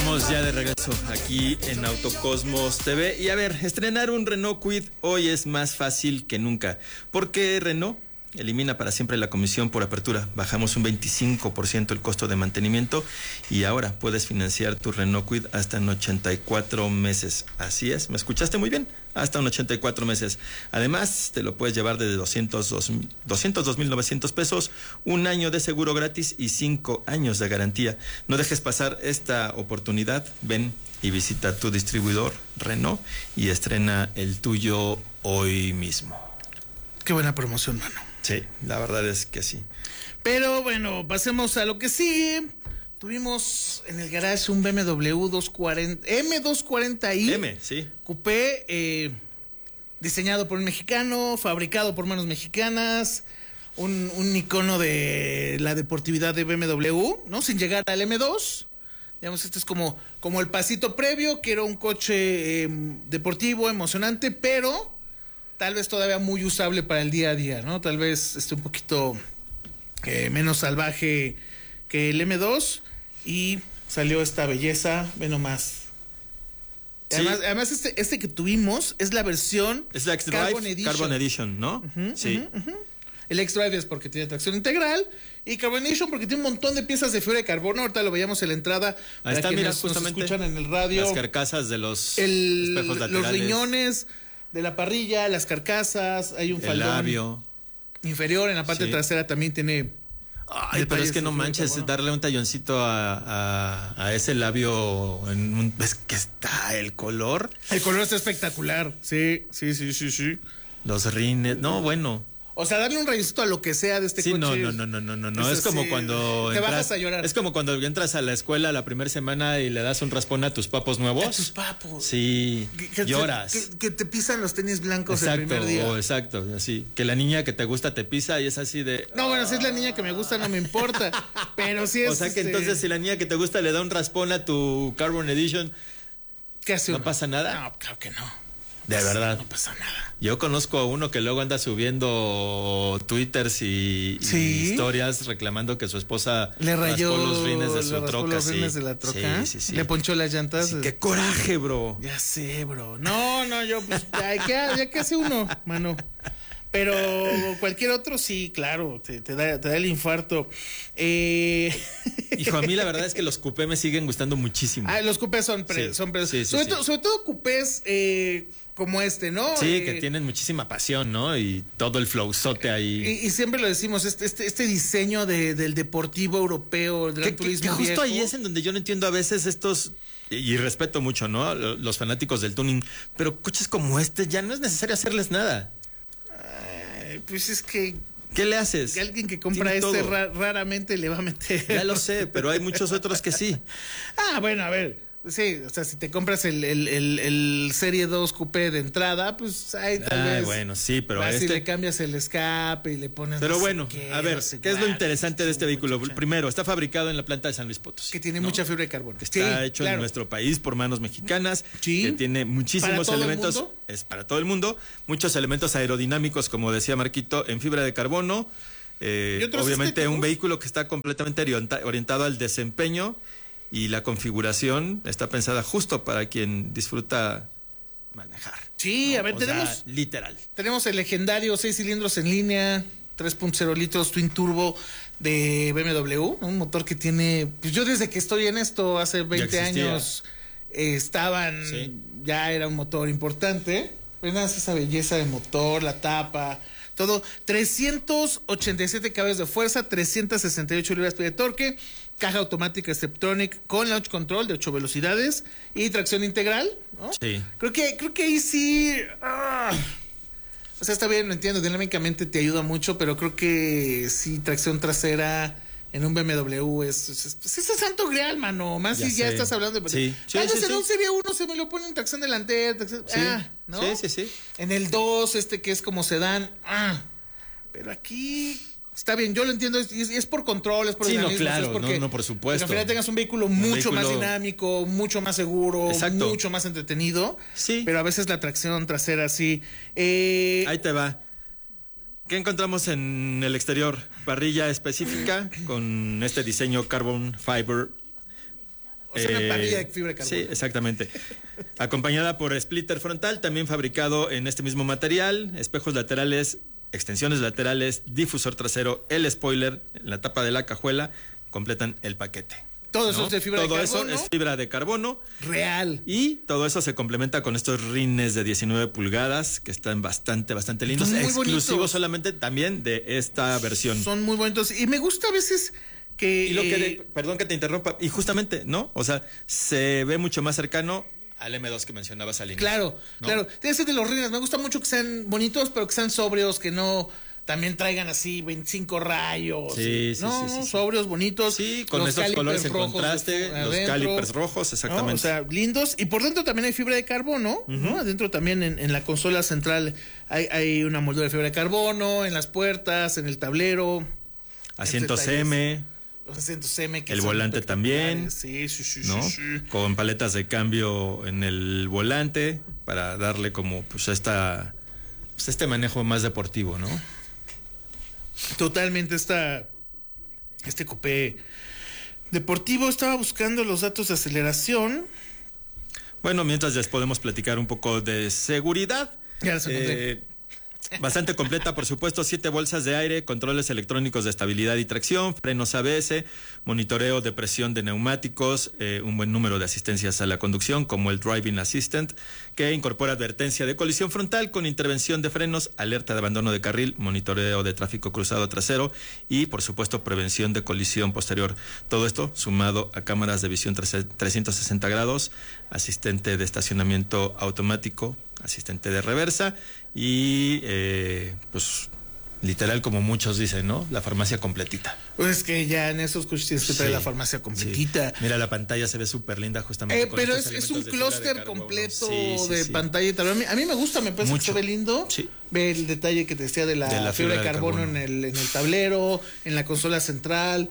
Estamos ya de regreso aquí en Autocosmos TV. Y a ver, estrenar un Renault Kwid hoy es más fácil que nunca. Porque Renault elimina para siempre la comisión por apertura. Bajamos un 25% el costo de mantenimiento y ahora puedes financiar tu Renault Kwid hasta en 84 meses. Así es, ¿me escuchaste muy bien? Hasta en 84 meses. Además, te lo puedes llevar desde 202,900 pesos, un año de seguro gratis y 5 años de garantía. No dejes pasar esta oportunidad. Ven y visita tu distribuidor Renault y estrena el tuyo hoy mismo. Qué buena promoción, mano. Sí, la verdad es que sí. Pero bueno, pasemos a lo que sigue. Tuvimos en el garage un BMW M240i. Sí. Coupé, diseñado por un mexicano, fabricado por manos mexicanas, un icono de la deportividad de BMW, ¿no? Sin llegar al M2. Digamos, este es como el pasito previo, que era un coche deportivo, emocionante, pero tal vez todavía muy usable para el día a día, ¿no? Tal vez esté un poquito menos salvaje que el M2 y salió esta belleza, ve nomás. Sí. Además este que tuvimos es la versión es la X-Drive Carbon Edition, ¿no? Sí. El X-Drive es porque tiene tracción integral y Carbon Edition porque tiene un montón de piezas de fibra de carbono. Ahorita lo veíamos en la entrada. Ahí está, mira, justamente nos escuchan en el radio. Las carcasas de los espejos laterales. Los riñones de la parrilla, las carcasas, hay un faldón labio inferior en la parte trasera también tiene. Ay, pero es que no manches, darle un talloncito a ese labio es que está el color. El color está espectacular. Sí. Los rines, no, bueno. O sea, darle un rayoncito a lo que sea de este coche. No. Es como cuando te bajas a llorar. Es como cuando entras a la escuela la primera semana y le das un raspón a tus papos nuevos. A tus papos. Sí, lloras. Que te pisan los tenis blancos el primer día. Exacto, así. Que la niña que te gusta te pisa y es así de... No, bueno, si es la niña que me gusta no me importa. Pero sí es... O sea que entonces si la niña que te gusta le da un raspón a tu Carbon Edition... ¿Qué hace ¿No pasa nada? No, claro que no. De verdad. No pasa nada. Yo conozco a uno que luego anda subiendo twitters y historias reclamando que su esposa le rayó los rines de su troca. Los rines de la troca. Sí. Le ponchó las llantas. Sí, qué coraje, bro. Ya sé, bro. No, yo pues ya que hace uno, mano. Pero cualquier otro sí, claro, te da el infarto. Hijo, a mí la verdad es que los coupés me siguen gustando muchísimo. Los coupés son sí. Sobre todo coupés como este, ¿no? Sí, que tienen muchísima pasión, ¿no? Y todo el flowzote ahí. Y siempre lo decimos, este diseño del deportivo europeo, el gran turismo que justo viejo. Ahí es en donde yo no entiendo a veces estos... Y respeto mucho, ¿no? Los fanáticos del tuning. Pero coches como este ya no es necesario hacerles nada. Pues es que... ¿Qué le haces? Que alguien que compra raramente le va a meter. Ya lo sé, pero hay muchos otros que sí. Bueno, a ver. Sí, o sea, si te compras el Serie 2 Coupé de entrada, pues ahí tal vez. Bueno, sí, pero si le cambias el escape y le pones. Pero bueno, a ver, ¿qué es lo interesante de este vehículo? Primero, está fabricado en la planta de San Luis Potosí. Que tiene mucha fibra de carbono. Que está hecho en nuestro país por manos mexicanas. Sí. Que tiene muchísimos elementos. Es para todo el mundo. Muchos elementos aerodinámicos, como decía Marquito, en fibra de carbono. Obviamente un vehículo que está completamente orientado al desempeño. Y la configuración está pensada justo para quien disfruta manejar. Sí, ¿no? A ver, literal. Tenemos el legendario 6 cilindros en línea, 3.0 litros Twin Turbo de BMW, un motor que tiene, pues yo desde que estoy en esto, hace 20 años, ya era un motor importante. Vean esa belleza de motor, la tapa, todo. 387 caballos de fuerza, 368 libras-pie de torque. Caja automática Steptronic con launch control de 8 velocidades y tracción integral, ¿no? Sí. Creo que ahí sí. O sea, está bien, lo entiendo, dinámicamente te ayuda mucho, pero creo que sí, tracción trasera en un BMW es santo grial, mano. Más si ya estás hablando de. Sí. Tal vez en un Serie 1 se me lo pone en tracción delantera. ¿No? Sí. En el 2, que es como sedán. Pero aquí. Está bien, yo lo entiendo, es por control, es por dinamismo. Claro, no, por supuesto. Al final tengas un vehículo mucho más dinámico, mucho más seguro, mucho más entretenido. Sí. Pero a veces la tracción trasera sí. Ahí te va. ¿Qué encontramos en el exterior? Parrilla específica con este diseño Carbon Fiber O sea, una parrilla de fibra de carbono. Sí, exactamente. Acompañada por splitter frontal, también fabricado en este mismo material, espejos laterales, extensiones laterales, difusor trasero, el spoiler, la tapa de la cajuela, completan el paquete. Todo eso es de fibra de carbono. Todo eso es fibra de carbono. Real. Y todo eso se complementa con estos rines de 19 pulgadas que están bastante lindos. Son muy exclusivos bonitos. Solamente también de esta versión. Son muy bonitos. Y me gusta a veces que... Y lo que perdón que te interrumpa. Y justamente, ¿no? O sea, se ve mucho más cercano al M2 que mencionabas al inicio. Claro, ¿no? claro. Tiene que ser de los rines. Me gusta mucho que sean bonitos, pero que sean sobrios, que no... También traigan así 25 rayos. Sí, sí, no, sí, sí. sobrios, bonitos. Sí, con esos colores en contraste, los calipers rojos, exactamente. ¿no? O sea, lindos. Y por dentro también hay fibra de carbono, ¿no? Adentro también en la consola central hay una moldura de fibra de carbono, en las puertas, en el tablero. Asientos M. Los asientos M. Que el son volante también. Sí, ¿no? sí. Con paletas de cambio en el volante para darle como pues este manejo más deportivo, ¿no? Totalmente este coupé deportivo. Estaba buscando los datos de aceleración. Bueno, mientras les podemos platicar un poco de seguridad. Ya las encontré. Bastante completa, por supuesto, 7 bolsas de aire, controles electrónicos de estabilidad y tracción, frenos ABS, monitoreo de presión de neumáticos, un buen número de asistencias a la conducción, como el Driving Assistant, que incorpora advertencia de colisión frontal con intervención de frenos, alerta de abandono de carril, monitoreo de tráfico cruzado trasero y, por supuesto, prevención de colisión posterior. Todo esto sumado a cámaras de visión 360 grados, asistente de estacionamiento automático, asistente de reversa y pues literal como muchos dicen, ¿no? La farmacia completita. Pues es que ya en esos coches tienes que traer la farmacia completita. Sí. Mira, la pantalla se ve súper linda justamente. Pero es un clúster completo de pantalla y tal. A mí me gusta, me parece que se ve lindo. Sí. Ve el detalle que te decía de la fibra de carbono en el tablero, en la consola central.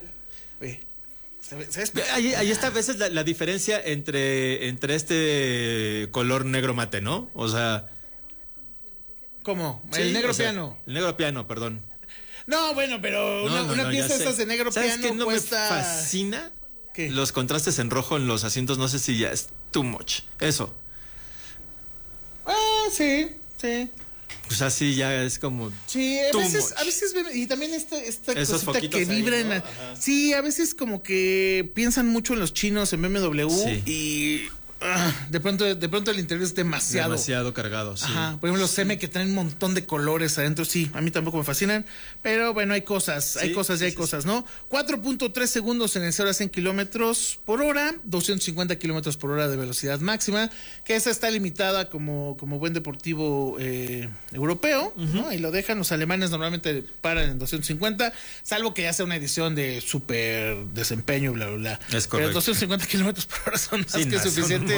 Ahí está a veces la diferencia entre este color negro mate, ¿no? O sea... ¿Cómo? El negro piano. El negro piano, perdón. No, bueno, pero una pieza de estas de negro ¿sabes piano qué no cuesta... me fascina? ¿Qué? Los contrastes en rojo en los asientos, no sé si ya es too much. Eso. Sí. Pues así ya es como... Sí, a veces y también esta esos cosita que vibra en ¿no? Sí, a veces como que piensan mucho en los chinos en BMW y de pronto el interior es demasiado cargado, sí. Ajá, por ejemplo los M que traen un montón de colores adentro, sí, a mí tampoco me fascinan, pero bueno, hay cosas, ¿no? 4.3 segundos en el 0 a 100 kilómetros por hora, 250 kilómetros por hora de velocidad máxima, que esa está limitada como buen deportivo europeo, ¿no? Ahí lo dejan, los alemanes normalmente paran en 250, salvo que ya sea una edición de super desempeño, bla, bla, bla. Es correcto. Pero 250 kilómetros por hora son más que suficientes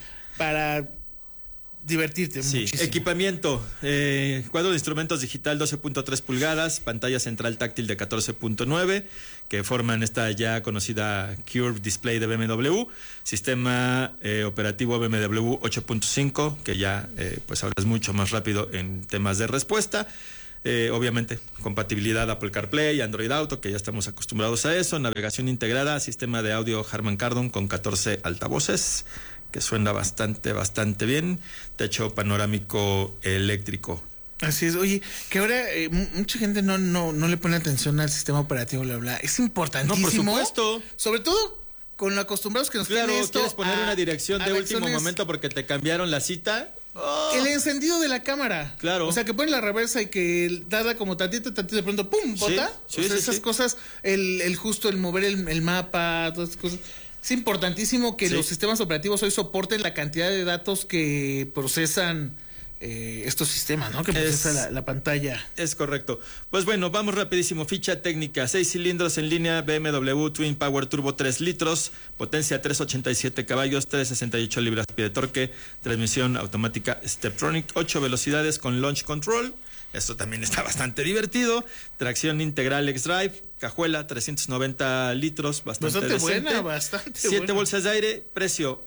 para divertirte muchísimo. Equipamiento, cuadro de instrumentos digital 12.3 pulgadas, pantalla central táctil de 14.9 que forman esta ya conocida Curve Display de BMW, sistema operativo BMW 8.5 que ya pues ahora es mucho más rápido en temas de respuesta. Obviamente, compatibilidad Apple CarPlay, Android Auto, que ya estamos acostumbrados a eso, navegación integrada, sistema de audio Harman Kardon con 14 altavoces, que suena bastante bien, techo panorámico eléctrico. Así es, oye, que ahora mucha gente no le pone atención al sistema operativo, bla, bla. Es importantísimo. No, por supuesto. Sobre todo con lo acostumbrados que nos tiene esto. Quieres poner una dirección de último momento porque te cambiaron la cita. Oh. El encendido de la cámara. Claro. O sea, que ponen la reversa y que dada como tantito, de pronto, ¡pum!, bota. Sí, esas cosas, el mover el mapa, todas esas cosas. Es importantísimo que los sistemas operativos hoy soporten la cantidad de datos que procesan estos sistemas, ¿no? Que procesa la pantalla. Es correcto. Pues bueno, vamos rapidísimo. Ficha técnica. 6 cilindros en línea, BMW Twin Power Turbo 3 litros, potencia 387 caballos, 368 libras-pie de torque, transmisión automática Steptronic, 8 velocidades con launch control. Esto también está bastante divertido. Tracción integral X-Drive, cajuela 390 litros, bastante decente. Bastante 7 bolsas de aire, precio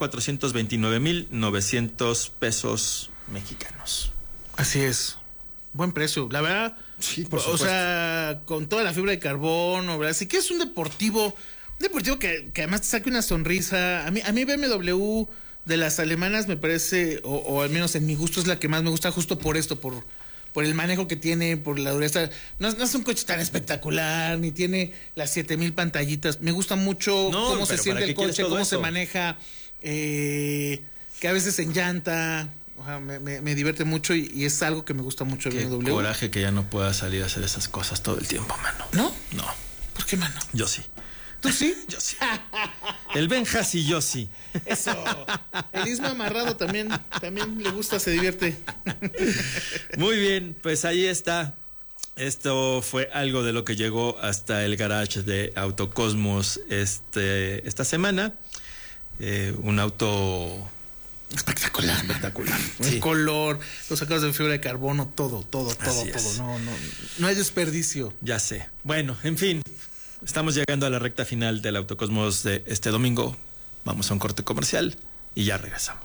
1,429,900 pesos mexicanos. Así es. Buen precio, la verdad. Sí, por supuesto. O sea, con toda la fibra de carbono, ¿verdad? Así que es un deportivo deportivo que además te saque una sonrisa. A mí BMW de las alemanas me parece, o al menos en mi gusto, es la que más me gusta justo por esto, por el manejo que tiene, por la dureza. No es un coche tan espectacular, ni tiene las 7000 pantallitas. Me gusta mucho cómo se siente el coche, cómo se maneja, que a veces en llanta. O sea, me divierte mucho y es algo que me gusta mucho el BMW. Qué coraje que ya no pueda salir a hacer esas cosas todo el tiempo, mano. ¿No? No. ¿Por qué, mano? Yo sí. ¿Tú sí? Yo sí. El Benjas y yo sí. Eso. El Isma amarrado también le gusta, se divierte. Muy bien, pues ahí está. Esto fue algo de lo que llegó hasta el garage de Autocosmos esta semana. Un auto espectacular. Sí. El color, los sacados de fibra de carbono, todo. Así es. No hay desperdicio. Ya sé. Bueno, en fin, estamos llegando a la recta final del Autocosmos de este domingo. Vamos a un corte comercial y ya regresamos.